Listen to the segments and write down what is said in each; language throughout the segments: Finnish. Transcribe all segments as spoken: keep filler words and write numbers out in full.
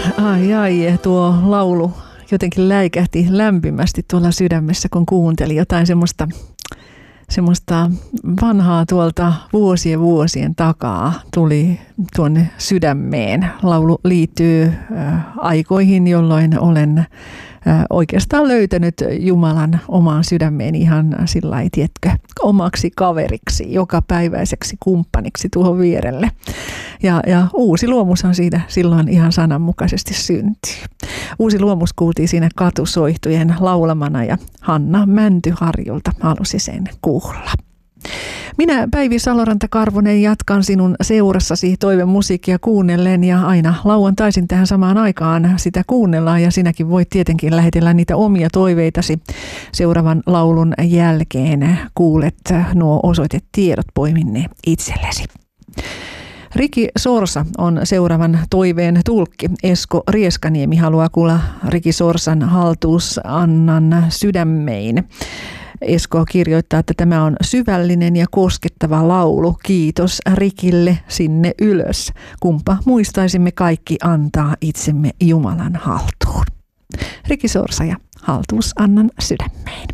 Ai ai, tuo laulu jotenkin läikähti lämpimästi tuolla sydämessä, kun kuunteli jotain semmoista, semmoista vanhaa tuolta vuosien vuosien takaa tuli tuonne sydämeen. Laulu liittyy äh, aikoihin, jolloin olen äh, oikeastaan löytänyt Jumalan omaan sydämeen ihan sillä lailla, tiedätkö, omaksi kaveriksi, jokapäiväiseksi kumppaniksi tuohon vierelle. Ja, ja uusi luomushan siitä silloin ihan sananmukaisesti syntyy. Uusi luomus kuultiin siinä Katusoihtujen laulamana ja Hanna Mäntyharjulta halusi sen kuulla. Minä Päivi Saloranta-Karvonen jatkan sinun seurassasi toivemusiikkia kuunnellen ja aina lauantaisin tähän samaan aikaan sitä kuunnellaan ja sinäkin voit tietenkin lähetellä niitä omia toiveitasi. Seuraavan laulun jälkeen kuulet nuo osoitetiedot, poimin ne itsellesi. Riki Sorsa on seuraavan toiveen tulkki. Esko Rieskaniemi haluaa kuulla Riki Sorsan Haltuusannan Sydämein. Esko kirjoittaa, että tämä on syvällinen ja koskettava laulu. Kiitos Rikille sinne ylös. Kumpa muistaisimme kaikki antaa itsemme Jumalan haltuun. Riki Sorsa ja Haltuusannan Sydämein.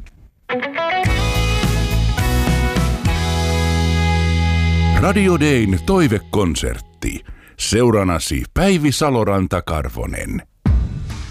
Radio Dayn toivekonsertti. Seuranasi Päivi Saloranta-Karvonen.